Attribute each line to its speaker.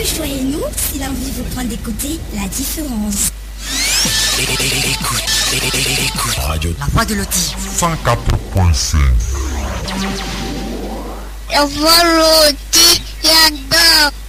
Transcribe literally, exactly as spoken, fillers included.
Speaker 1: Rejoignez-nous si l'envie vous prend d'écouter la différence.
Speaker 2: Écoute, écoute, radio.
Speaker 3: La voix de Loti.
Speaker 4: cent quatre point cinq.
Speaker 5: La voix de Loti, j'adore.